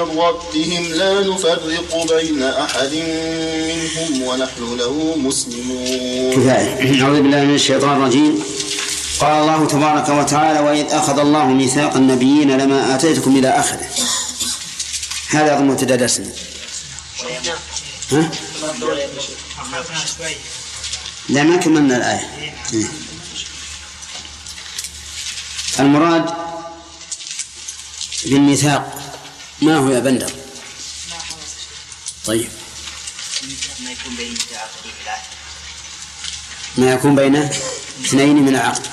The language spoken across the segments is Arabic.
ربهم لا نفرق بين أحد منهم ونحن له مسلمون. كفاية. أعوذ بالله من الشيطان الرجيم. قال الله تبارك وتعالى: وإذ أخذ الله ميثاق النبيين لما آتيتكم إلى آخره. هذا أظن مبتدأ درسنا. لا ما كملنا الآية. المراد بالميثاق ما هو يا بندر؟ طيب، ما يكون بين اثنين من العقد.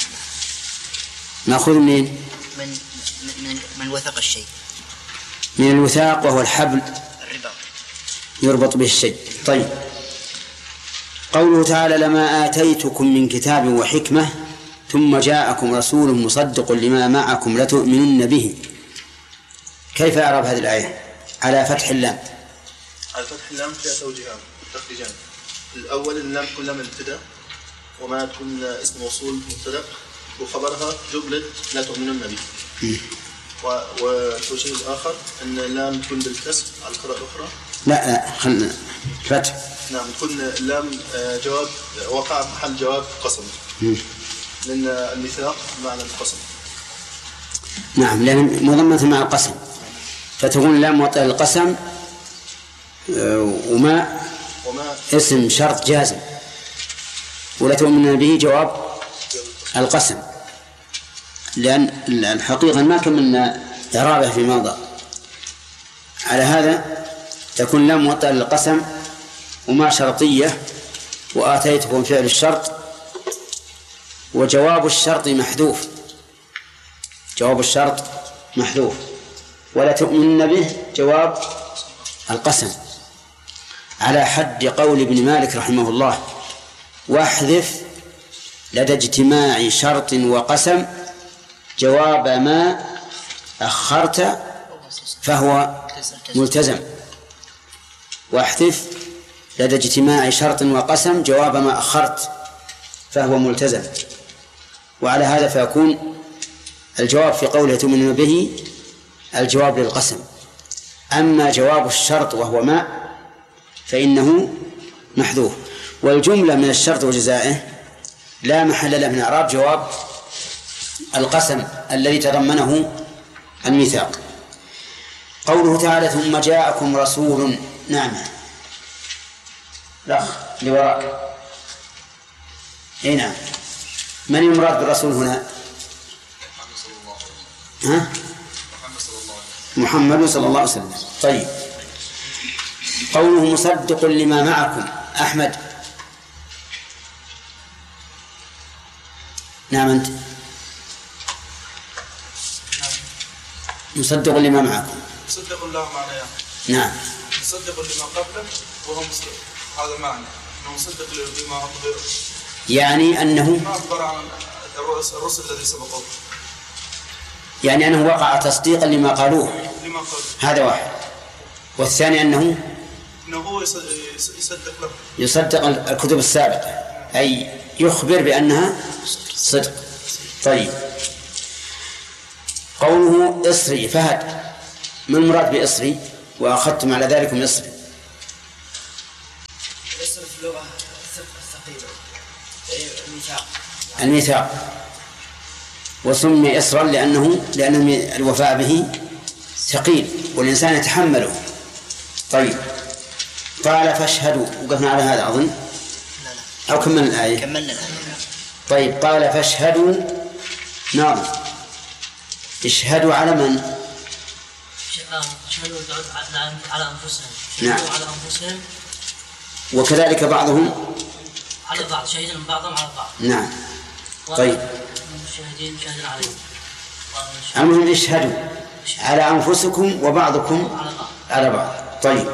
نأخذ منين؟ من وثق الشيء، من الوثاق وهو الحبل يربط به الشيء. طيب، قوله تعالى: لما آتيتكم من كتاب وحكمة ثم جاءكم رسول مصدق لما معكم لتؤمنن به. كيف أعرب هذه الآية على فتح اللام؟ على فتح اللام فيها توجيهان تخريجان. الأول اللام تكون لام الابتداء وما تكون اسم موصول مبتدأ وخبرها جملة لا تؤمنن به. والتوجيه الآخر أن اللام تكون بالكسر على القراءة الأخرى. لا خلنا فتح. نعم، تكون اللام جواب وقع في محل جواب قسم. لأن الميثاق معنى القسم. نعم، لأن مضمنة مع القسم، فتكون اللام وطئ القسم وما اسم شرط جازم، ولا تؤمن به جواب القسم، لأن الحقيقة ما كملنا إعرابه في ماضى. على هذا تكون لام وطئ القسم وما شرطية، وآتيتكم فعل الشرط، وجواب الشرط محذوف. جواب الشرط محذوف، ولا تؤمن به جواب القسم، على حد قول ابن مالك رحمه الله: واحذف لدى اجتماع شرط وقسم جواب ما أخرت فهو ملتزم. واحذف لدى اجتماع شرط وقسم جواب ما أخرت فهو ملتزم. وعلى هذا فيكون الجواب في قوله تؤمنون به الجواب للقسم. أما جواب الشرط وهو ما فإنه محذوف. والجملة من الشرط وجزائه لا محل له من إعراب جواب القسم الذي تضمنه الميثاق. قوله تعالى: ثم جاءكم رسول. نعم، لا لوراء. نعم، من المراد بالرسول هنا؟ محمد صلى الله عليه وسلم. طيب، قوله مصدق لما معكم. أحمد. نعم، أنت. مصدق لما معكم. مصدق الله معناه. نعم. مصدق لما قبله وهو مصدق، هذا معنى مصدق لما أخبر، يعني أنه ما أخبر عن الرسل الذي سبقوه، يعني أنه وقع تصديقا لما قالوه. هذا واحد. والثاني أنه هو يصدق الكتب السابقة، أي يخبر بأنها صدق. طيب، قوله إصري. فهد، ما المراد بإصري وأخذتم على ذلك من إصري؟ إصري في اللغة الثقيلة، الميثاق، وسمي إصرا لأن الوفاء به ثقيل والإنسان يتحمله. طيب، قال فاشهدوا. وقفنا على هذا أظن أو كملنا الآية؟ كملنا الآية. طيب، قال فاشهدوا. نعم، اشهدوا على من؟ شهدوا على أنفسهم. نعم. على أنفسهم، وكذلك بعضهم على بعض، شهيدا بعضهم على بعض. نعم. طيب، شهدين عليهم. المهم اشهدوا على أنفسكم وبعضكم على بعض. طيب،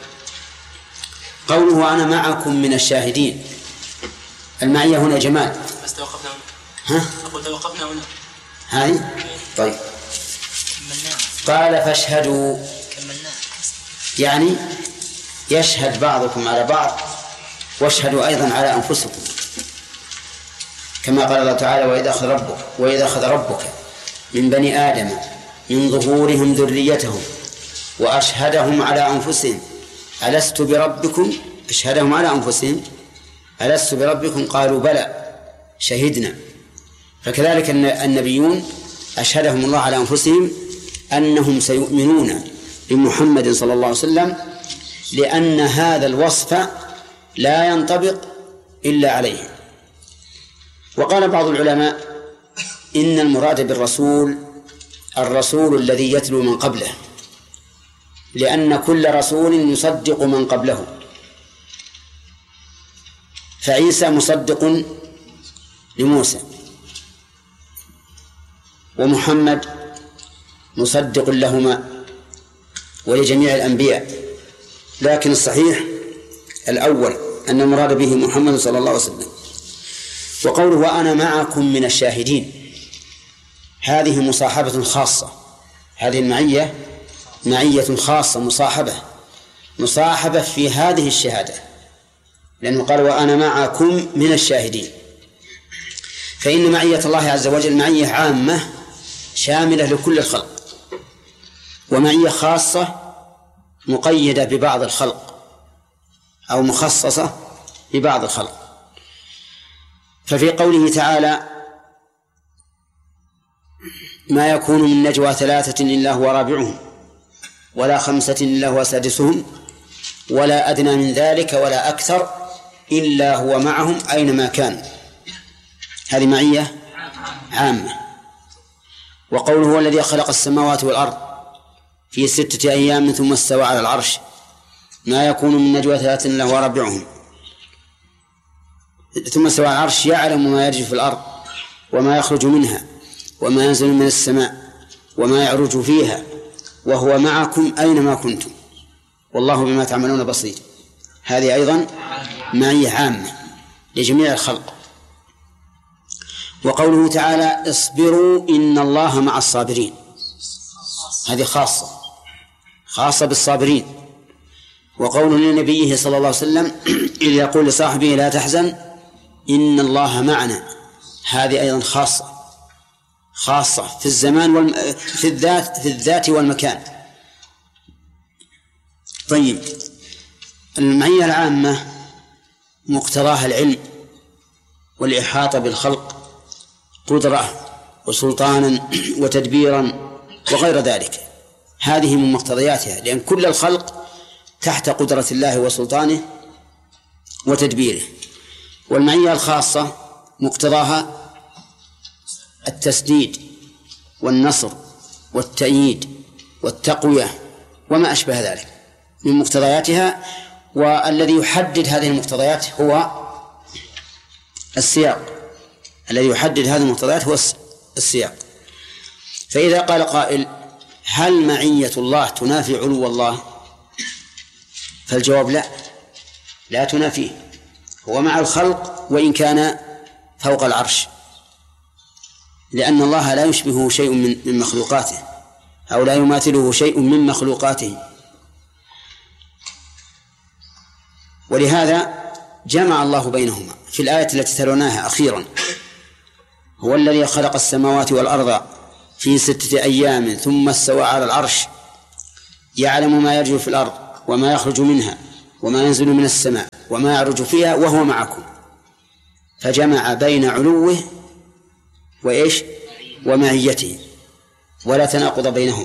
قوله أنا معكم من الشاهدين. المعية هنا جمال. بس توقفنا هنا. أقول توقفنا هنا. هاي. طيب، قال فاشهدوا، يعني يشهد بعضكم على بعض، واشهدوا أيضا على أنفسكم، كما قال الله تعالى: وإذا أخذ ربك من بني آدم من ظهورهم ذريتهم وأشهدهم على أنفسهم ألست بربكم، أشهدهم على أنفسهم ألست بربكم قالوا بلى شهدنا. فكذلك النبيون أشهدهم الله على أنفسهم أنهم سيؤمنون بمحمد صلى الله عليه وسلم، لأن هذا الوصف لا ينطبق إلا عليه. وقال بعض العلماء إن المراد بالرسول الرسول الذي يتلو من قبله، لأن كل رسول يصدق من قبله، فعيسى مصدق لموسى، ومحمد مصدق لهما ولجميع الأنبياء. لكن الصحيح الأول أن المراد به محمد صلى الله عليه وسلم. وقوله وأنا معكم من الشاهدين، هذه مصاحبة خاصة، هذه المعية معية خاصة، مصاحبة في هذه الشهادة، لأنه قال وأنا معكم من الشاهدين. فإن معية الله عز وجل معية عامة شاملة لكل الخلق، ومعية خاصة مقيدة ببعض الخلق أو مخصصة ببعض الخلق. ففي قوله تعالى ما يكون من نجوى 3 إلا هو رابعهم ولا 5 إلا هو سادسهم ولا أدنى من ذلك ولا أكثر إلا هو معهم أينما كانوا، هذه معية عامة. وقوله هو الذي خلق السماوات والأرض في 6 أيام ثم استوى على العرش، ما يكون من نجوى 3 إلا هو رابعهم ثم استوى على العرش يعلم ما يجري في الأرض وما يخرج منها وما ينزل من السماء وما يعرج فيها وهو معكم أينما كنتم والله بما تعملون بصير. هذه أيضا معية عامة لجميع الخلق. وقوله تعالى اصبروا إن الله مع الصابرين، هذه خاصة بالصابرين. وقوله لنبيه صلى الله عليه وسلم إذ يقول لصاحبه لا تحزن إن الله معنا، هذه أيضا خاصة في الزمان في الذات والمكان. طيب، المعية العامة مقتضاها العلم والإحاطة بالخلق قدرة وسلطانا وتدبيرا وغير ذلك، هذه من مقتضياتها، لأن كل الخلق تحت قدرة الله وسلطانه وتدبيره. والمعية الخاصة مقتضاها التسديد والنصر والتأييد والتقوية وما أشبه ذلك من مقتضياتها. والذي يحدد هذه المقتضيات هو السياق، الذي يحدد هذه المقتضيات هو السياق. فإذا قال قائل هل معية الله تنافي علو الله؟ فالجواب لا تنافيه، هو مع الخلق وإن كان فوق العرش، لأن الله لا يشبهه شيء من مخلوقاته أو لا يماثله شيء من مخلوقاته. ولهذا جمع الله بينهما في الآية التي تلوناها أخيرا، هو الذي خلق السماوات والأرض في 6 أيام ثم استوى على العرش يعلم ما يجري في الأرض وما يخرج منها وما ينزل من السماء وما يعرج فيها وهو معكم، فجمع بين علوه ومعيته ولا تناقض بينهم.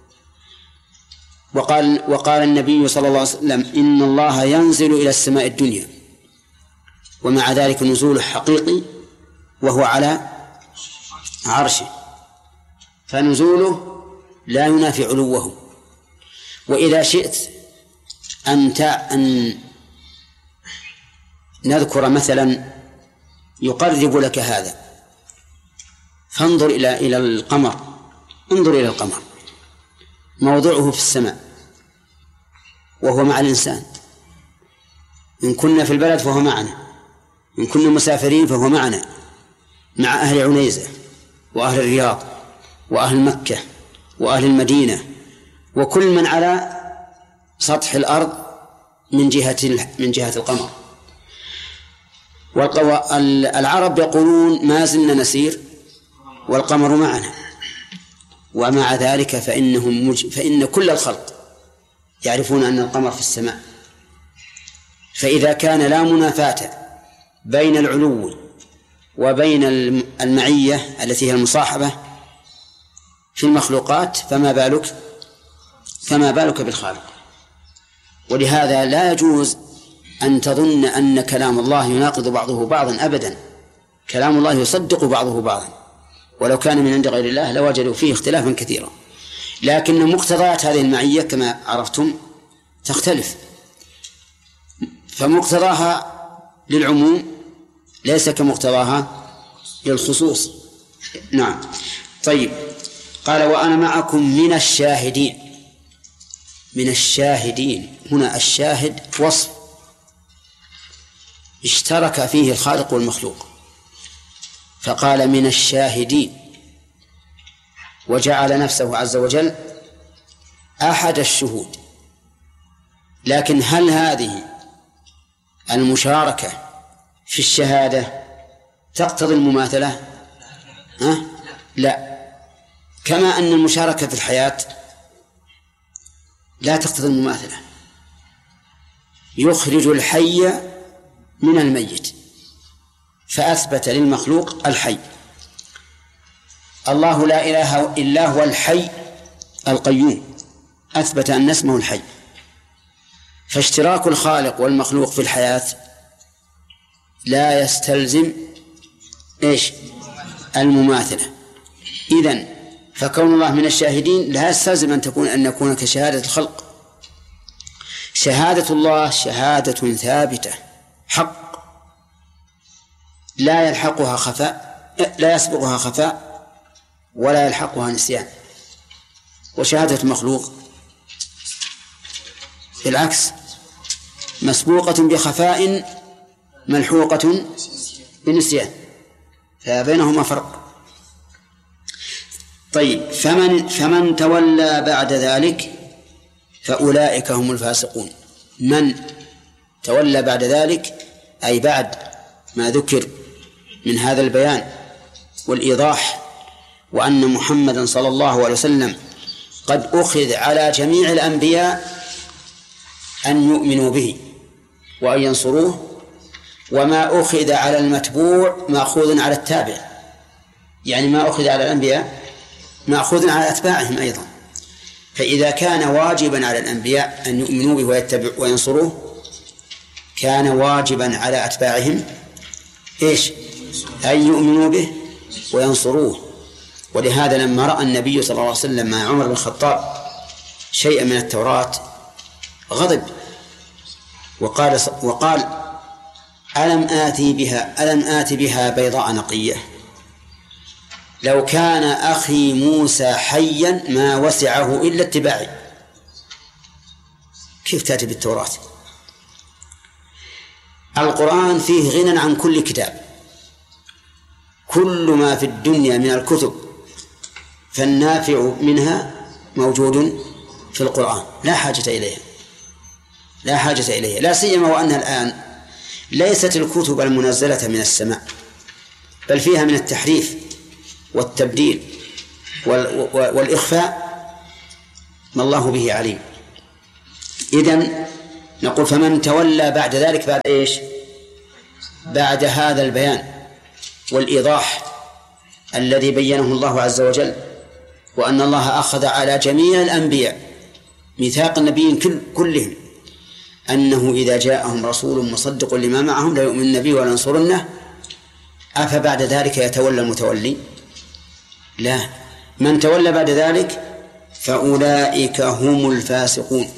وقال النبي صلى الله عليه وسلم إن الله ينزل إلى السماء الدنيا، ومع ذلك نزوله حقيقي وهو على عرشه، فنزوله لا ينافي علوه. وإذا شئت أن نذكر مثلا يقرب لك هذا، فانظر إلى القمر، انظر إلى القمر موضعه في السماء وهو مع الإنسان، إن كنا في البلد فهو معنا، إن كنا مسافرين فهو معنا، مع أهل عنيزة وأهل الرياض وأهل مكة وأهل المدينة وكل من على سطح الأرض من جهة القمر. العرب يقولون ما زلنا نسير والقمر معنا، ومع ذلك فإن كل الخلق يعرفون أن القمر في السماء. فإذا كان لا منافاة بين العلو وبين المعية التي هي المصاحبة في المخلوقات فما بالك بالخالق. ولهذا لا يجوز أن تظن أن كلام الله يناقض بعضه بعضا أبدا. كلام الله يصدق بعضه بعضا، ولو كان من عند غير الله لوجدوا فيه اختلافا كثيرا، لكن مقتضيات هذه المعية كما عرفتم تختلف، فمقتضاها للعموم ليس كمقتضاها للخصوص. نعم. طيب، قال وأنا معكم من الشاهدين. من الشاهدين هنا الشاهد وصف اشترك فيه الخالق والمخلوق، فقال من الشاهدين، وجعل نفسه عز وجل أحد الشهود. لكن هل هذه المشاركة في الشهادة تقتضي المماثلة؟ لا، كما أن المشاركة في الحياة لا تقتضي المماثلة. يخرج الحي من الميت، فأثبت للمخلوق الحي. الله لا إله إلا هو الحي القيوم، أثبت أن اسمه الحي. فاشتراك الخالق والمخلوق في الحياة لا يستلزم المماثلة. إذن فكون الله من الشاهدين لا يستلزم أن نكون كشهادة الخلق. شهادة الله شهادة ثابتة حق، لا يلحقها خفاء، لا يسبقها خفاء ولا يلحقها نسيان. وشهادة المخلوق بالعكس مسبوقة بخفاء ملحوقة بنسيان، فبينهما فرق. طيب، فمن تولى بعد ذلك فأولئك هم الفاسقون. من تولى بعد ذلك أي بعد ما ذكر من هذا البيان والإيضاح، وأن محمدا صلى الله عليه وسلم قد أخذ على جميع الأنبياء أن يؤمنوا به وأن ينصروه، وما أخذ على المتبوع مأخوذ على التابع، يعني ما أخذ على الأنبياء مأخوذ على أتباعهم أيضا. فإذا كان واجبا على الأنبياء أن يؤمنوا به وينصروه، كان واجبا على أتباعهم أن يؤمنوا به وينصروه. ولهذا لما رأى النبي صلى الله عليه وسلم مع عمر بن الخطاب شيئا من التوراة غضب وقال ألم آتي بها بيضاء نقية، لو كان أخي موسى حيا ما وسعه إلا اتباعي. كيف تأتي بالتوراة؟ القرآن فيه غنى عن كل كتاب، كل ما في الدنيا من الكتب فالنافع منها موجود في القرآن، لا حاجة إليها، لا سيما وأنها الآن ليست الكتب المنزلة من السماء، بل فيها من التحريف والتبديل والإخفاء ما الله به عليم. إذن نقول فمن تولى بعد ذلك، بعد بعد هذا البيان والإيضاح الذي بينه الله عز وجل، وأن الله أخذ على جميع الأنبياء ميثاق النبيين كلهم أنه إذا جاءهم رسول مصدق لما معهم لا يؤمن به ولا ينصرنه، أفبعد ذلك يتولى المتولي؟ لا، من تولى بعد ذلك فأولئك هم الفاسقون.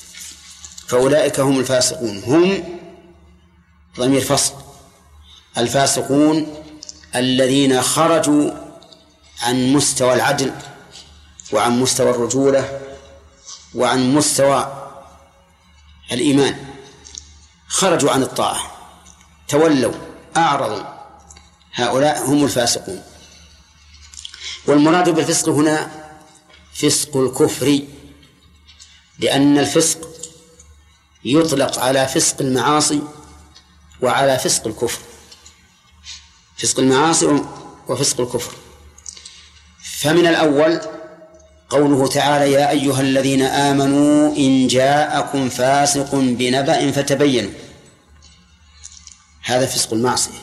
هم ضمير فصل، الفاسقون الذين خرجوا عن مستوى العدل وعن مستوى الرجولة وعن مستوى الإيمان، خرجوا عن الطاعة، تولوا، أعرضوا، هؤلاء هم الفاسقون. والمراد بالفسق هنا فسق الكفر، لأن الفسق يطلق على فسق المعاصي وعلى فسق الكفر، فسق المعاصي وفسق الكفر. فمن الأول قوله تعالى يا أيها الذين آمنوا إن جاءكم فاسق بنبأ فتبينوا، هذا فسق المعصية.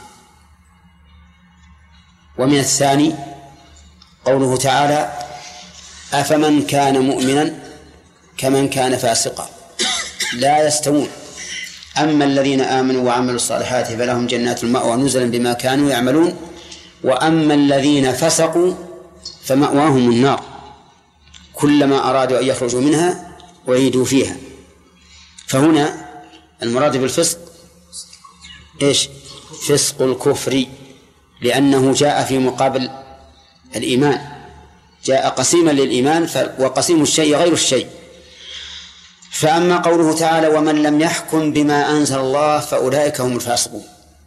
ومن الثاني قوله تعالى أفمن كان مؤمنا كمن كان فاسقا لا يستوون، أما الذين آمنوا وعملوا الصالحات فلهم جنات المأوى نزلا بما كانوا يعملون، وأما الذين فسقوا فمأواهم النار كلما أرادوا أن يخرجوا منها أعيدوا فيها. فهنا المراد بالفسق إيش؟ فسق الكفر، لأنه جاء في مقابل الإيمان، جاء قسيما للإيمان وقسيم الشيء غير الشيء. فأما قوله تعالى ومن لم يحكم بما أنزل الله فأولئك هم الفاسقون،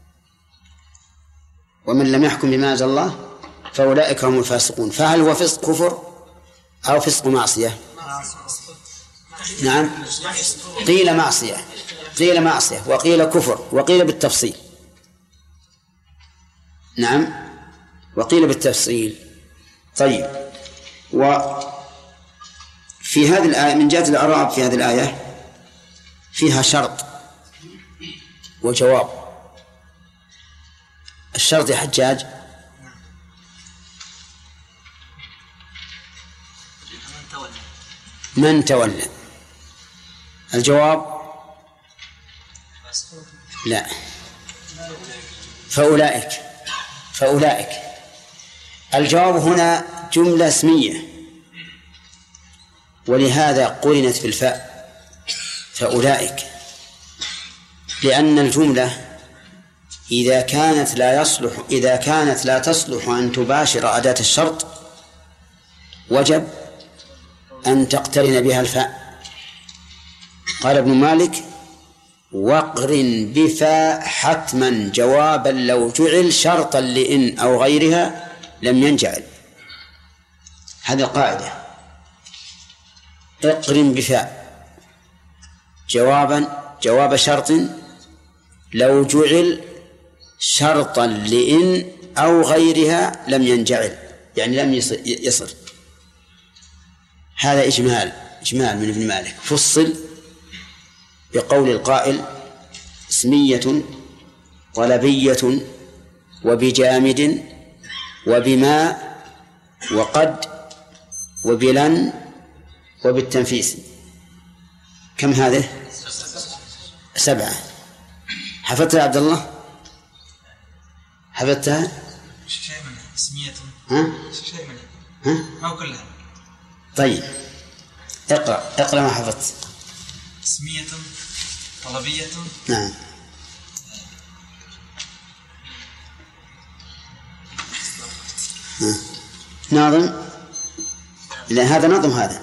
ومن لم يحكم بما أنزل الله فأولئك هم الفاسقون، فهل هو فسق كفر أو فسق معصية؟ نعم، قيل معصية وقيل كفر وقيل بالتفصيل. نعم، وقيل بالتفصيل. طيب، وفي هذه الآية من جهة الإعراب في هذه الآية فيها شرط وجواب. الشرط يا حجاج من تولى، الجواب لا، فأولئك. الجواب هنا جملة اسمية ولهذا قرنت بالفاء فأولئك، لأن الجملة إذا كانت لا تصلح أن تباشر أداة الشرط وجب أن تقترن بها الفاء. قال ابن مالك واقرن بفاء حتما جوابا لو جعل شرطا لإن أو غيرها لم ينجعل. هذه القاعدة، اقرن بفاء جواب شرط لو جعل شرطا لإن أو غيرها لم ينجعل، يعني لم يصل. هذا إجمال من ابن مالك، فصل بقول القائل اسمية طلبية وبجامد وبما وقد وبلن وبالتنفيس. كم هذه؟ 7. حفظتها يا عبد الله؟ حفظتها؟ شيء منها اسمية. شيء منها ما كلها. طيب اقرأ ما حفظت. اسمية طلبية. نعم. ناظم، لأن هذا نظم هذا.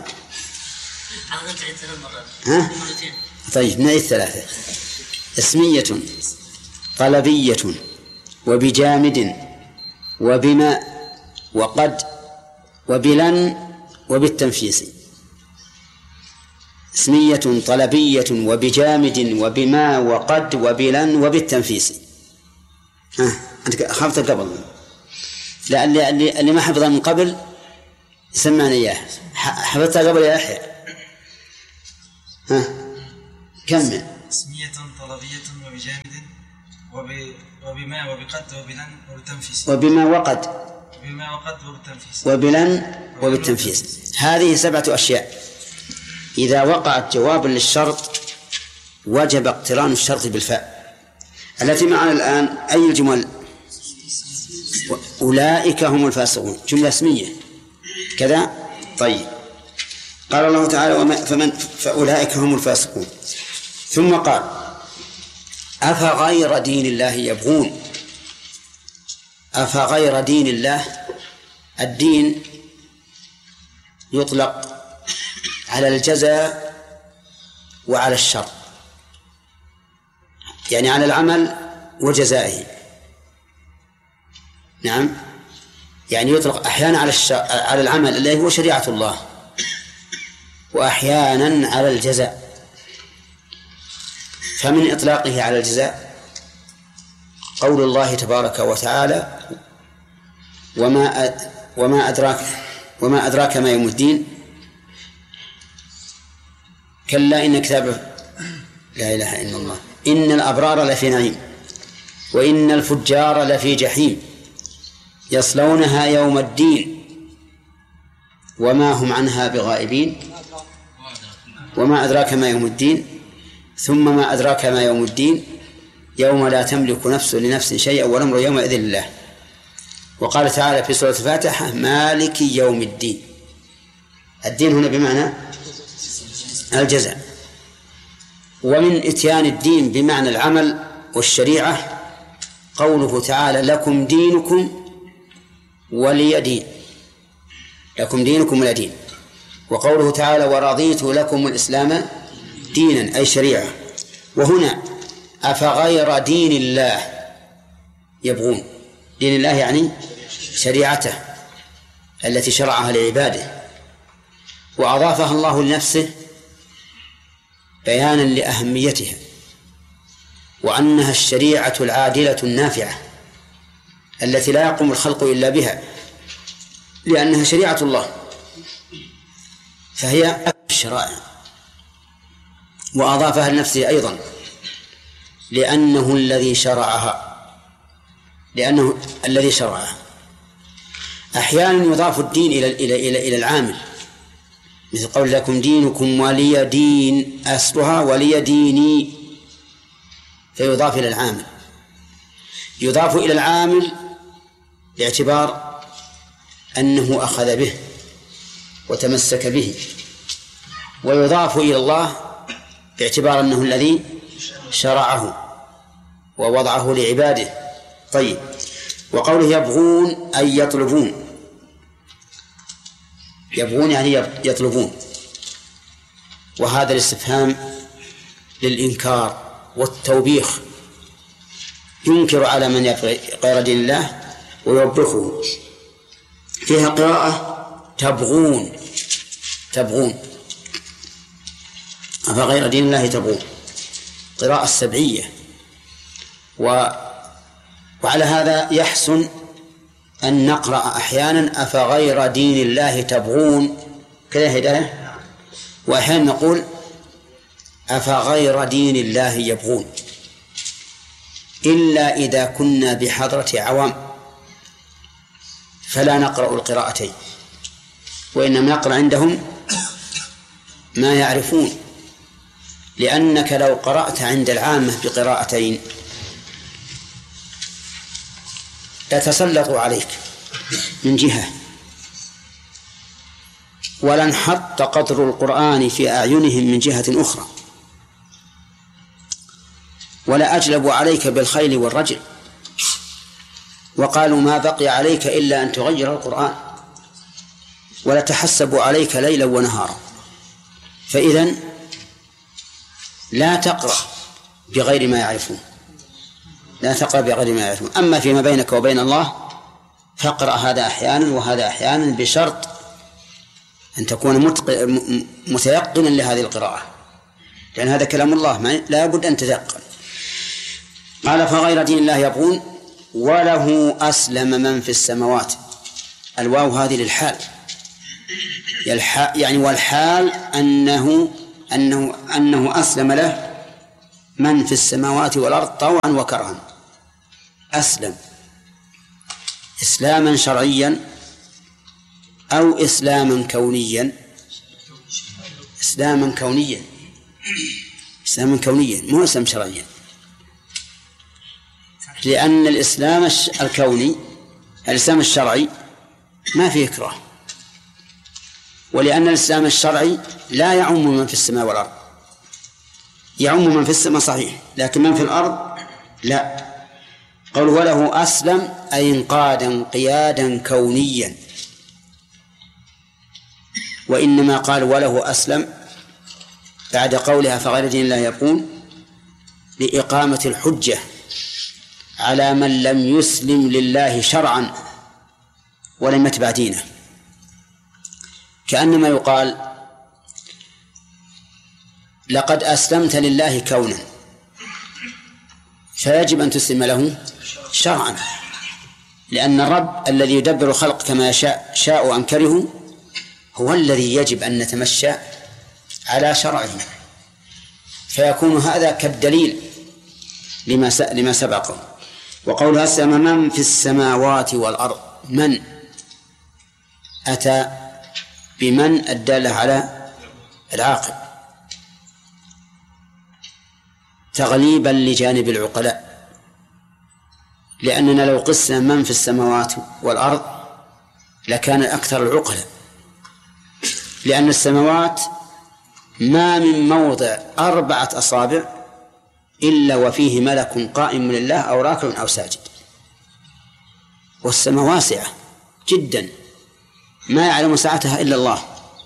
طيب نعيد 3. اسمية طلبية وبجامد وبما وقد وبلن وبالتنفيس. اسمية طلبية وبجامد وبما وقد وبلن وبالتنفيس. أنت أخذت قبل، لا اللي ما حفظها من قبل سمعنا إياه. حفظتها قبل يا أحيى؟ كمل. اسمية طلبية وبجامد وبما وبقد وبلن وبالتنفيس. وبما وقد وبالتنفيس. وبلن وبالتنفيس. هذه 7 أشياء إذا وقعت جوابا للشرط وجب اقتران الشرط بالفاء. التي معنا الآن أي الجمل؟ أولئك هم الفاسقون، جملة اسمية كذا. طيب، قال الله تعالى فأولئك هم الفاسقون، ثم قال أفغير دين الله يبغون. أفغير دين الله، الدين يطلق على الجزاء وعلى الشر، يعني على العمل وجزائه. نعم، يعني يطلق أحيانا على العمل الذي هو شريعة الله، وأحيانا على الجزاء. فمن إطلاقه على الجزاء قول الله تبارك وتعالى وما أدراك ما يوم الدين كلا إن كتاب لا إله إلا الله إن الأبرار لفي نعيم وإن الفجار لفي جحيم يصلونها يوم الدين وما هم عنها بغائبين وما أدراك ما يوم الدين ثم ما أدراك ما يوم الدين يوم لا تملك نفس لنفس شيئا والأمر يومئذ لله. وقال تعالى في سورة الفاتحة مالك يوم الدين. الدين هنا بمعنى الجزاء. ومن إتيان الدين بمعنى العمل والشريعة قوله تعالى لكم دينكم ولي دين. لكم دينكم ولي دين. وقوله تعالى ورضيت لكم الإسلام دينا أي شريعة. وهنا أفغير دين الله يبغون. دين الله يعني شريعته التي شرعها لعباده وأضافها الله لنفسه بيانا لأهميتها وأنها الشريعة العادلة النافعة التي لا يقوم الخلق إلا بها لأنها شريعة الله فهي الشرائع. وأضافها لنفسه أيضا لأنه الذي شرعها. أحيانا يضاف الدين إلى العامل مثل قول لكم دينكم ولي دين أصلها ولي ديني فيضاف إلى العامل. يضاف إلى العامل باعتبار أنه أخذ به وتمسك به ويضاف إلى الله باعتبار أنه الذي شرعه ووضعه لعباده. طيب وقوله يبغون أي يطلبون. يبغون يعني يطلبون وهذا الاستفهام للإنكار والتوبيخ ينكر على من يبغي غير دين الله ويوبخه. فيها قراءة تبغون أفغير دين الله تبغون قراءة السبعية. وعلى هذا يحسن أن نقرأ أحيانا أفغير دين الله تبغون كذا هداية وأحيانا نقول أفغير دين الله يبغون إلا إذا كنا بحضرة عوام فلا نقرأ القراءتين وإنما نقرأ عندهم ما يعرفون لأنك لو قرأت عند العامة بقراءتين تتسلطوا عليك من جهة ولانحط قدر القرآن في أعينهم من جهة أخرى ولا أجلبوا عليك بالخيل والرجل وقالوا ما بقي عليك إلا أن تغير القرآن ولا تحسبوا عليك ليلا ونهارا. فإذن لا تقرأ بغير ما يعرفون أما فيما بينك وبين الله فاقرأ هذا أحيانا وهذا أحيانا بشرط أن تكون متيقنا لهذه القراءة لأن هذا كلام الله لا بد أن تتيقن. قال فغير دين الله يبغون وله أسلم من في السماوات. الواو هذه للحال يعني والحال أنه أسلم له من في السماوات والأرض طوعا وكرها. أسلم إسلاما شرعيا أو إسلاما كونيا. إسلاما كونيا مو إسلام شرعيا لأن الإسلام الكوني الإسلام الشرعي ما فيه إكراه ولأن الإسلام الشرعي لا يعم من في السماء والأرض. يعم من في السماء صحيح لكن من في الأرض لا. قال وله أسلم أي انقادا انقيادا كونيا وإنما قال وله أسلم بعد قولها فغير دين الله يبغون لإقامة الحجة على من لم يسلم لله شرعا ولم يتبع دينه كأنما يقال لقد أسلمت لله كونا فيجب أن تسلم له شرعا لأن الرب الذي يدبر الخلق كما شاء أم كره هو الذي يجب أن نتمشى على شرعه فيكون هذا كالدليل لما سبقه. وقولها السماء من في السماوات والأرض، من أتى بمن الدالة على العاقل تغليبا لجانب العقلاء، لأننا لو قسنا من في السماوات والأرض لكان أكثر العقلاء، لأن السماوات ما من موضع 4 أصابع إلا وفيه ملك قائم لله أو راكع أو ساجد، والسماء واسعة جدا ما يعلم سعتها إلا الله.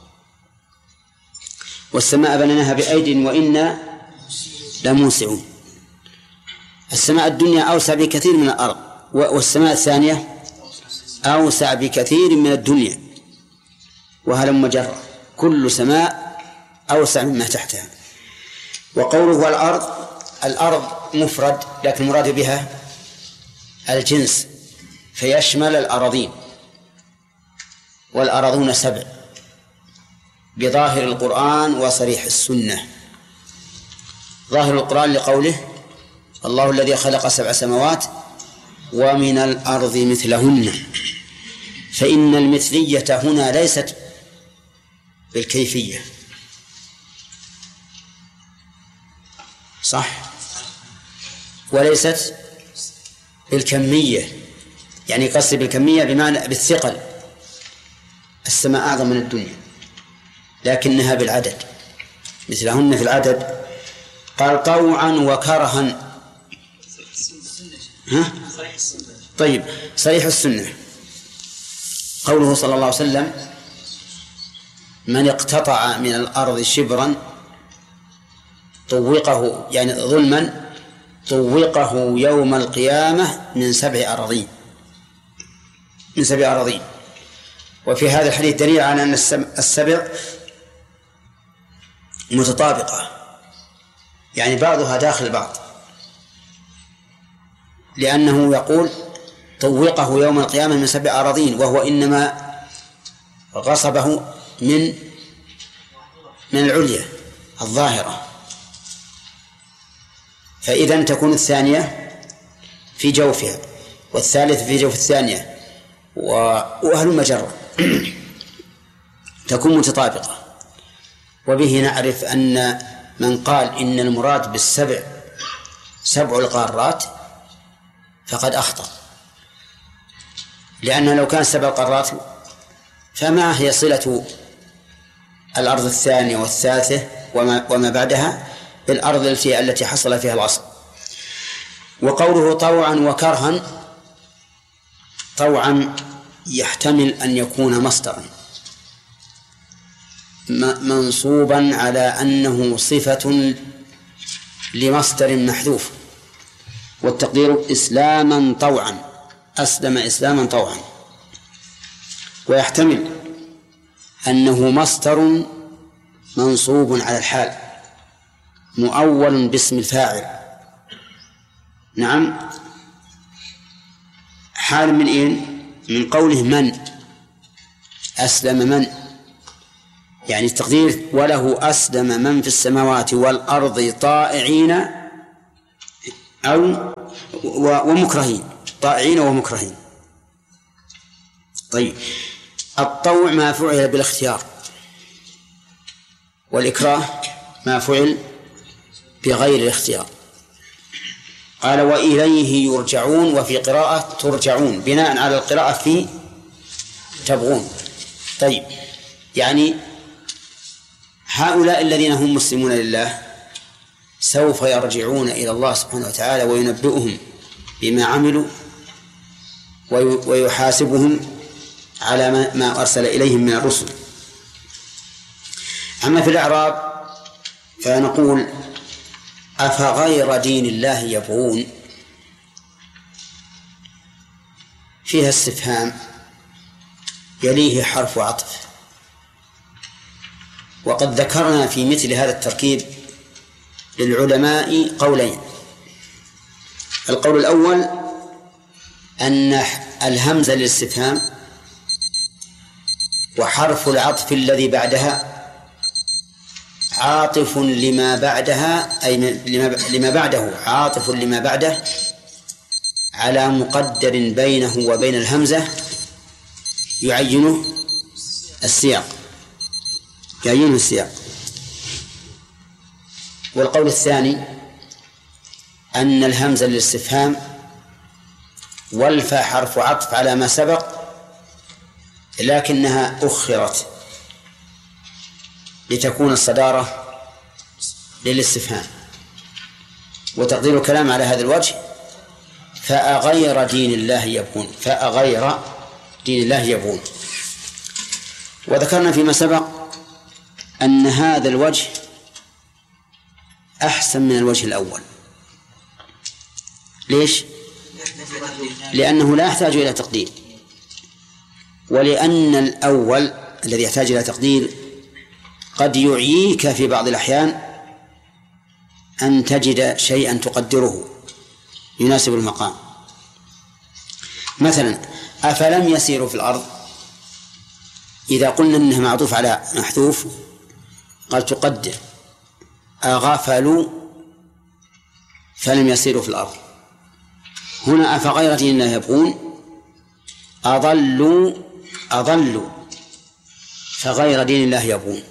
والسماء بنيناها بأيد وإنا لموسعون. السماء الدنيا أوسع بكثير من الأرض، والسماء الثانية أوسع بكثير من الدنيا، وهلم جرة كل سماء أوسع مما تحتها. وقوله والأرض، الأرض مفرد لكن المراد بها الجنس، فيشمل الأراضين، والأراضون 7 بظاهر القرآن وصريح السنة. ظاهر القرآن لقوله الله الذي خلق 7 سماوات ومن الأرض مثلهن، فإن المثلية هنا ليست بالكيفية، صح، وليست بالكمية، يعني قصد بالكمية بمعنى بالثقل، السماء أعظم من الدنيا، لكنها بالعدد مثلهن في العدد. قال طوعا وكرها. طيب، صريح السنة قوله صلى الله عليه وسلم من اقتطع من الأرض شبرا طوقه، يعني ظلما، طوقه يوم القيامة من 7 أراضين، من 7 أراضين. وفي هذا الحديث دليل على أن 7 متطابقة، يعني بعضها داخل بعض، لأنه يقول طوقه يوم القيامة من 7 أراضين، وهو إنما غصبه من العليا الظاهرة، فإذن تكون الثانية في جوفها والثالث في جوف الثانية وأهل مجرة تكون متطابقة. وبه نعرف أن من قال إن المراد بالسبع 7 القارات فقد أخطأ، لأن لو كان 7 قارات فما هي صلة الأرض الثانية والثالثة وما بعدها بالأرض التي حصل فيها العصر. وقوله طوعا وكرها، طوعا يحتمل أن يكون مصدرا منصوبا على أنه صفة لمصدر محذوف، والتقدير إسلاما طوعا، أسلم إسلاما طوعا. ويحتمل أنه مصدر منصوب على الحال مؤول باسم الفاعل. نعم، حال من إيه؟ من قوله من أسلم، من يعني التقدير وله أسلم من في السماوات والأرض طائعين أو ومكرهين، طائعين ومكرهين. طيب، الطوع ما فعل بالاختيار، والإكراه ما فعل بغير الاختيار. قال وإليه يرجعون، وفي قراءة ترجعون بناء على القراءة في تبغون. طيب، يعني هؤلاء الذين هم مسلمون لله سوف يرجعون إلى الله سبحانه وتعالى وينبئهم بما عملوا ويحاسبهم على ما أرسل إليهم من الرسل. أما في الأعراب فنقول أفغير دين الله يبغون، فيها استفهام يليه حرف عطف. وقد ذكرنا في مثل هذا التركيب للعلماء قولين. القول الأول أن الهمزة للاستفهام وحرف العطف الذي بعدها عاطف لما بعدها، أي لما بعده عاطف لما بعده على مقدر بينه وبين الهمزة يعينه السياق، يعينه السياق. والقول الثاني أن الهمزة للاستفهام والفاء حرف عطف على ما سبق، لكنها أخرت لتكون الصدارة للاستفهام. وتقدير الكلام على هذا الوجه: فأغير دين الله يبغون، فأغير دين الله يبغون. وذكرنا فيما سبق أن هذا الوجه أحسن من الوجه الأول. ليش؟ لأنه لا يحتاج إلى تقدير، ولأن الأول الذي يحتاج إلى تقدير قد يعييك في بعض الأحيان أن تجد شيئا تقدره يناسب المقام. مثلا: أفلم يسيروا في الأرض، إذا قلنا إنه معطوف على محذوف قال تقدر أغفلوا فلم يسيروا في الأرض. هنا أفغير دين الله يبغون، أضلوا فغير دين الله يبغون،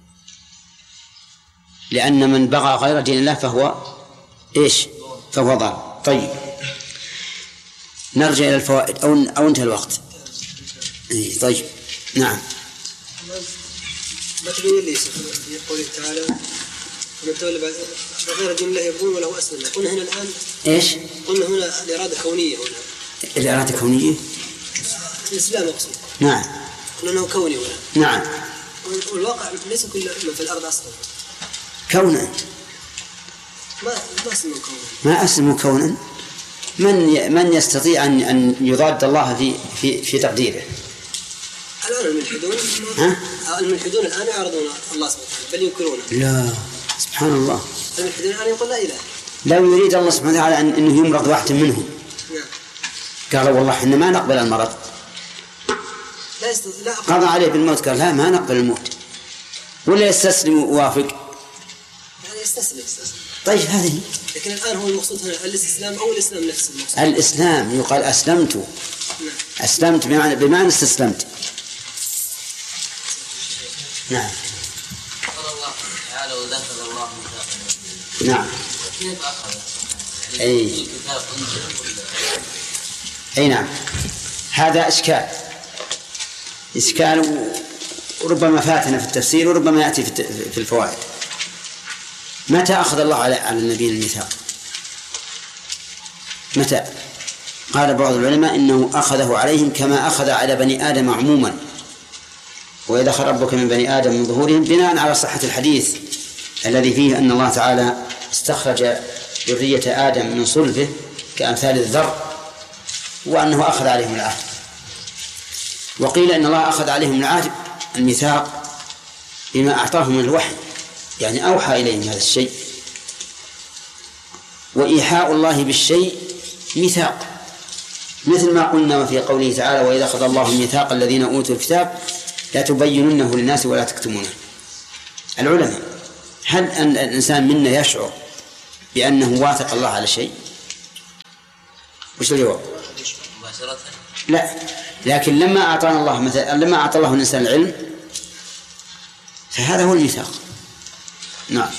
لأن من بغى غير دين الله فهو إيش؟ فهو ضال. طيب، نرجع إلى الفوائد أو انتهى الوقت. طيب، نعم. مثل ليس في قوله تعالى: ومن تولى بعد غير دين الله يبغون وله أسلم. قلنا هنا الآن إيش؟ قلنا هنا الإرادة كونية. هنا الإرادة كونية؟ الإسلام أقصد. نعم. قلنا أنه كوني هنا. نعم. والواقع ليس كل من في الأرض أصلا كونا. ما اسمه كونا. ما اسمه كونا. من يستطيع أن يضاد الله في تقديره؟ الآن الملحدون الآن يعرضون الله سبحانه وتعالى بل ينكرونه. لا، سبحان الله. الملحدون الآن يقول لا إله. لو يريد الله سبحانه وتعالى أنه يمرض واحد منهم قالوا والله إحنا ما نقبل المرض، لا قضى عليه بالموت، قال لا ما نقبل الموت، ولا يستسلم ويوافق؟ يستسلم. طيب، هذه. لكن الآن هو المقصود هنا الاستسلام أو الإسلام نفسه المقصود. الإسلام يقال أسلمت. أسلمت بمعنى استسلمت. نعم. قال الله تعالى: وذكر الله ميثاقا. نعم. كيف أخذ؟ أي نعم. هذا إشكال وربما فاتنا في التفسير وربما يأتي في الفوائد. متى أخذ الله على النبي الميثاق؟ متى؟ قال بعض العلماء إنه أخذه عليهم كما أخذ على بني آدم عموما، وإذا أخذ ربك من بني آدم من ظهورهم، بناء على صحة الحديث الذي فيه أن الله تعالى استخرج ذرية آدم من صلبه كأمثال الذر، وأنه أخذ عليهم العهد. وقيل إن الله أخذ عليهم العهد الميثاق بما أعطاهم من الوحي، يعني أوحى إليهم هذا الشيء. وإيحاء الله بالشيء ميثاق، مثل ما قلنا في قوله تعالى: وإذا أخذ الله ميثاق الذين أوتوا الكتاب لا تبيننه للناس ولا تكتمونه. العلماء: هل أن الإنسان منا يشعر بأنه واثق الله على شيء؟ وش الجواب؟ لا، لكن لما أعطانا الله لما أعطى الله الإنسان العلم فهذا هو الميثاق. نعم.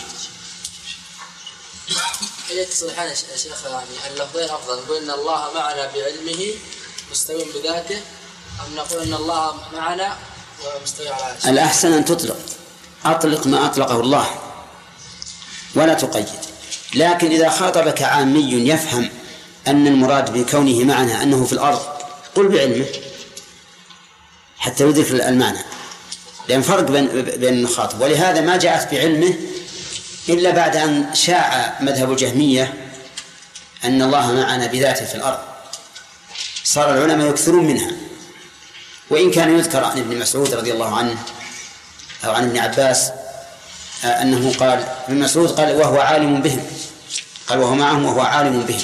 هل تصلحان يا شيخ يعني اللفظين أفضل؟ نقول إن الله معنا بعلمه مستوي بذاته، أم نقول إن الله معنا ومستوي على عرشه؟ الأحسن أن أطلق ما أطلقه الله ولا تقيد. لكن إذا خاطبك عامي يفهم أن المراد بكونه معنا أنه في الأرض، قل بعلمه حتى يدرك المعنى، لأن فرق بين الخاطب. ولهذا ما جاءت بعلمه إلا بعد أن شاع مذهب الجهمية أن الله معنا بذاته في الأرض، صار العلماء يكثرون منها. وإن كان يذكر عن ابن مسعود رضي الله عنه أو عن ابن عباس أنه قال، ابن مسعود قال وهو عالم بهم، قال وهو معهم وهو عالم بهم.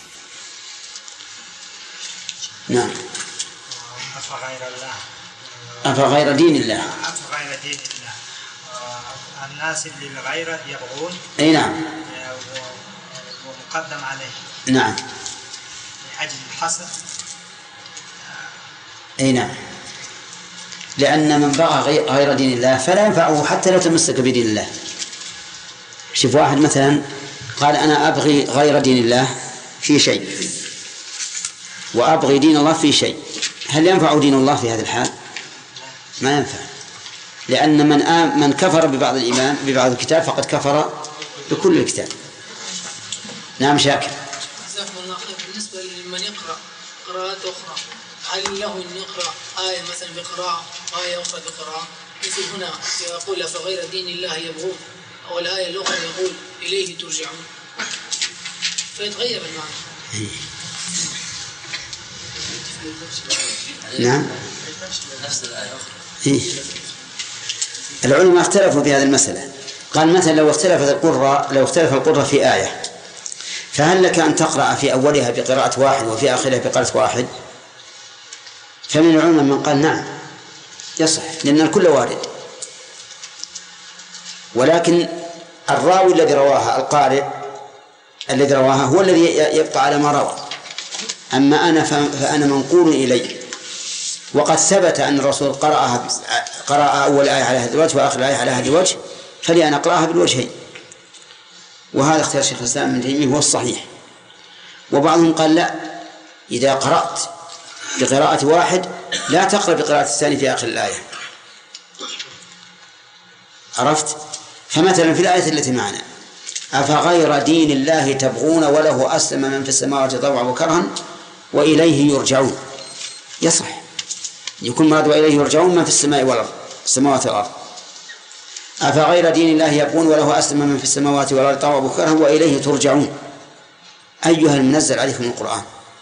نعم. أفغير الله، أفغير دين الله، أفغير دين الله، الناس للغير يبغون. أي نعم. ومقدم عليه. نعم. لأجل الحصر. أي نعم. لأن من بغى غير دين الله فلا ينفعه حتى لو تمسك بدين الله. شوف واحد مثلا قال أنا أبغي غير دين الله في شيء وأبغي دين الله في شيء، هل ينفع دين الله في هذا الحال؟ ما ينفع، لأن من كفر ببعض الإيمان ببعض الكتاب فقد كفر بكل الكتاب. نعم شاكر. جزاكم الله خير. بالنسبة لمن يقرأ قراءات أخرى هل له أن يقرأ آية مثلا بقراءة وآية أخرى بقراءة؟ مثل هنا يقول فغير دين الله يبغون، أو الآية الأخرى يقول إليه ترجعون، فيتغير المعنى. نعم. نفس الآية أخرى. إيه؟ العلماء اختلفوا في هذه المسألة. قال مثلا لو اختلف القراء في آية، فهل لك أن تقرأ في أولها بقراءة واحد وفي آخرها بقراءة واحد؟ فمن العلماء من قال نعم يصح، لأن الكل وارد، ولكن الراوي الذي رواها القارئ الذي رواها هو الذي يبقى على ما روى. أما أنا فأنا منقول إلي، وقد ثبت أن الرسول قرأ أول آية على هذا الوجه وآخر آية على هذا الوجه، فلي أنا أقرأها بالوجهين. وهذا اختيار شيخ الإسلام ابن تيمية هو الصحيح. وبعضهم قال لا، إذا قرأت بقراءة واحد لا تقرأ بقراءة الثاني في آخر الآية. عرفت؟ فمثلا في الآية التي معنا أفغير دين الله تبغون وله أسلم من في السماوات طوعا وكرها وإليه يرجعون، يصح يكون مراد وإليه يرجعون من في السماء والأرض، السماوات والأرض. أفغير دين الله يبغون وله أسلم من في السماوات والأرض طوعا وكرها وإليه ترجعون، أيها المنزل عليكم القرآن.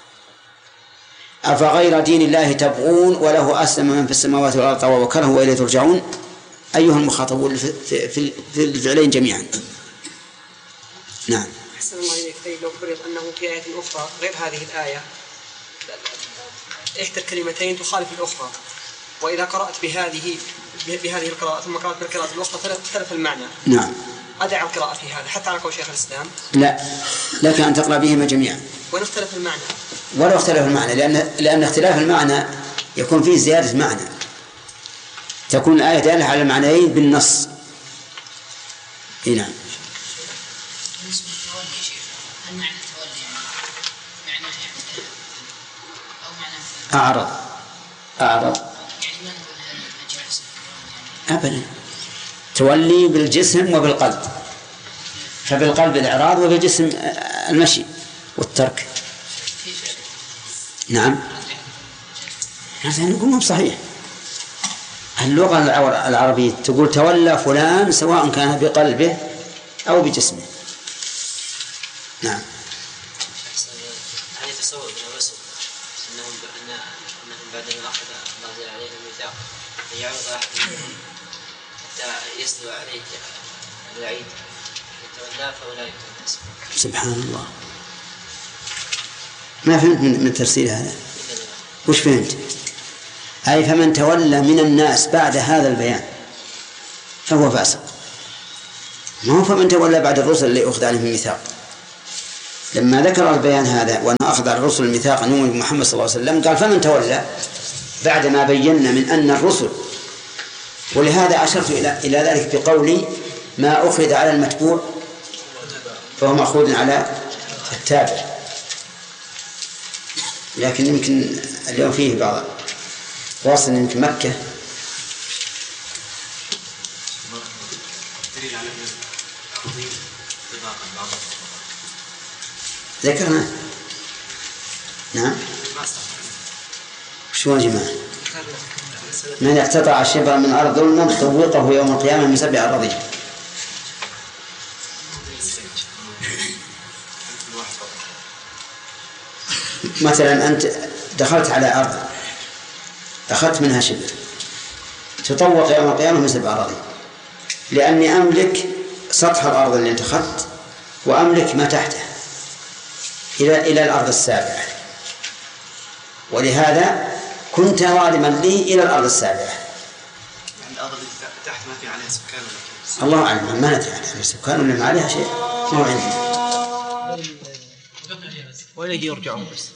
أفغير دين الله تبغون وله أسلم من في السماوات والأرض طوعا وكرها وإليه ترجعون، أيها المخاطبون في الفعلين جميعا. نعم. أحسن الله إليك. طيب لو فرض أنه في آية أخرى غير هذه الآية إحدى الكلمتين تخالف الأخرى، وإذا قرأت بهذه القراءة ثم قرأت بالقراءة الأخرى اختلف المعنى. نعم. أدع القراءة في هذا حتى على قول شيخ الإسلام؟ لا، لك أن تقرأ بهما جميعا. وإن اختلف المعنى؟ ولو اختلف المعنى، لأن اختلاف المعنى يكون فيه زيادة معنى، تكون الآية دالة على المعنيين بالنص. نعم. أعرض أبدا، تولي بالجسم وبالقلب، فبالقلب الإعراض وبالجسم المشي والترك. نعم. هذا نقول صحيح. اللغة العربية تقول تولى فلان سواء كان بقلبه أو بجسمه. نعم. هل يتصور من الرسل أنهم بعدما أخذ الله جل عليهم الميثاق أن يعرض أحد منهم حتى يسلو عليه الوعيد يتولى فأولئك الناس؟ سبحان الله، ما فهمت من تفسير هذا. وش فهمت؟ أي فمن تولى من الناس بعد هذا البيان فهو فاسق، ما هو فمن تولى بعد الرسل اللي أخذ عليهم الميثاق. لما ذكر البيان هذا وأن أخذ على الرسل الميثاق أن يؤمنوا بمحمد صلى الله عليه وسلم قال فمن تولى بعد ما بينا من أن الرسل. ولهذا أشرت إلى ذلك بقولي ما أخذ على المتبوع فهو مأخوذ على التابع. لكن يمكن اليوم فيه بعض واصل يمكن مكة ذكرنا. نعم. شو يا جماعة؟ من اقتطع شبرا من أرض ظلما طوقه يوم القيامة من 7 أراضين. مثلا أنت دخلت على أرض أخذت منها شبر تطوق يوم القيامة من 7 أراضين، لأني أملك سطح الأرض اللي أنت أخذت وأملك ما تحته إلى الأرض السابعة، ولهذا كنت ظالما لي إلى الأرض السابعة. يعني الأرض اللي تحت ما في عليها سكان الله أعلم ما ندري عنها، بس كانوا من عليها شيء ما هو عندي. وإليه يرجعون بس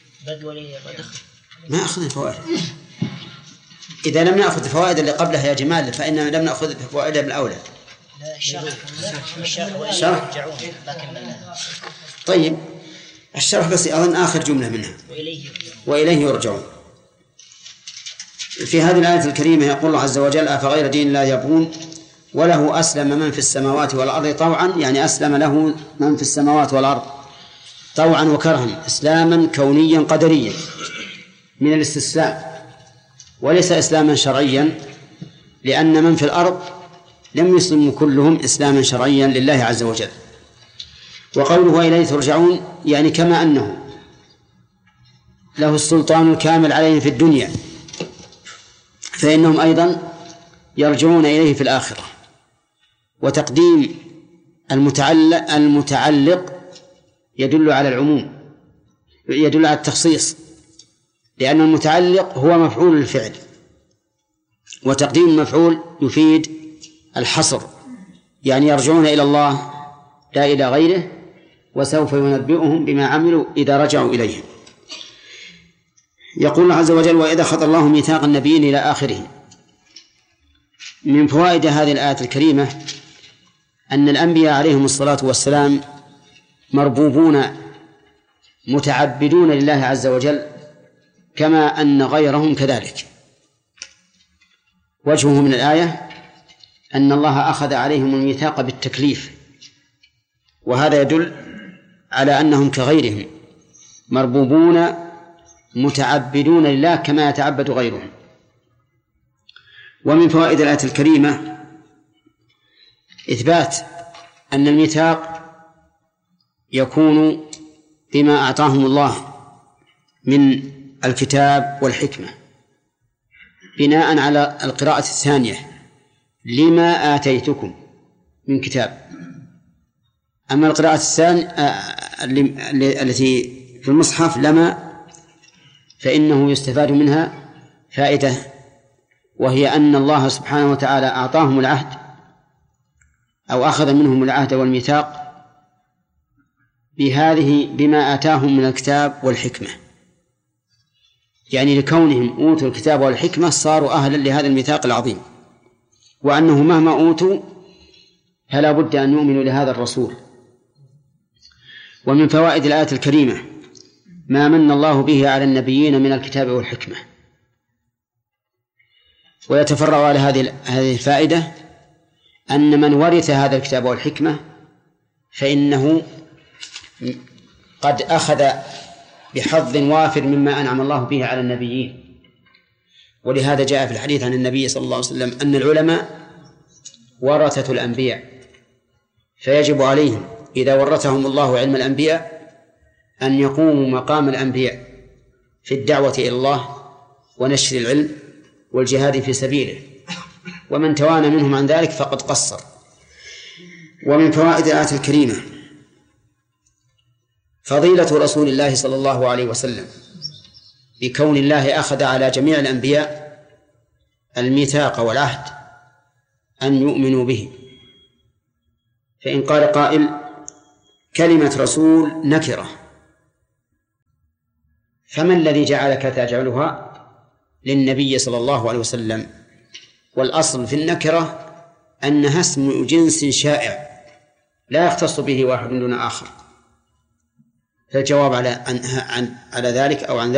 ما أخذنا فوائد. إذا لم نأخذ الفوائد اللي قبلها يا جمال فإننا لم نأخذ فوائدها من الأولى. الشرح طيب الشرح بس أظن آخر جملة منها وإليه يرجعون. في هذه الآية الكريمة يقول الله عز وجل أفغير دين الله يبغون وله أسلم من في السماوات والأرض طوعا، يعني أسلم له من في السماوات والأرض طوعا وكرها، إسلاما كونيا قدريا من الاستسلام، وليس إسلاما شرعيا، لأن من في الأرض لم يسلموا كلهم إسلاما شرعيا لله عز وجل. وقوله وإليه ترجعون يعني كما أنه له السلطان الكامل عليهم في الدنيا فإنهم أيضا يرجعون إليه في الآخرة. وتقديم المتعلق يدل على العموم، يدل على التخصيص، لأن المتعلق هو مفعول الفعل، وتقديم المفعول يفيد الحصر، يعني يرجعون إلى الله لا إلى غيره، وسوف ينبئهم بما عملوا إذا رجعوا إليه. يقول الله عز وجل وإذا أخذ الله ميثاق النبيين إلى آخره. من فوائد هذه الآية الكريمة أن الأنبياء عليهم الصلاة والسلام مربوبون متعبدون لله عز وجل كما أن غيرهم كذلك. وجهه من الآية أن الله أخذ عليهم الميثاق بالتكليف، وهذا يدل على أنهم كغيرهم مربوبون متعبدون لله كما يتعبد غيرهم. ومن فوائد الآية الكريمة إثبات أن الميثاق يكون بما أعطاهم الله من الكتاب والحكمة، بناء على القراءة الثانية لما آتيتكم من كتاب. أما القراءة الثانية التي في المصحف لما، فإنه يستفاد منها فائدة، وهي أن الله سبحانه وتعالى أعطاهم العهد أو أخذ منهم العهد والميثاق بما آتاهم من الكتاب والحكمة، يعني لكونهم أوتوا الكتاب والحكمة صاروا أهلا لهذا الميثاق العظيم، وأنه مهما أوتوا فلا بد أن يؤمنوا لهذا الرسول. ومن فوائد الآية الكريمة ما من الله به على النبيين من الكتاب والحكمة. ويتفرع على هذه الفائدة أن من ورث هذا الكتاب والحكمة فإنه قد أخذ بحظ وافر مما أنعم الله به على النبيين. ولهذا جاء في الحديث عن النبي صلى الله عليه وسلم أن العلماء ورثة الأنبياء، فيجب عليهم إذا ورثهم الله علم الأنبياء أن يقوموا مقام الأنبياء في الدعوة إلى الله ونشر العلم والجهاد في سبيله، ومن توانى منهم عن ذلك فقد قصر. ومن فوائد الآية الكريمة فضيلة رسول الله صلى الله عليه وسلم بكون الله أخذ على جميع الأنبياء الميثاق والعهد أن يؤمنوا به. فإن قال قائل كلمة رسول نكرة، فما الذي جعلك تجعلها للنبي صلى الله عليه وسلم؟ والأصل في النكرة أنها اسم جنس شائع لا يختص به واحد دون آخر. فالجواب على ذلك أو عن ذلك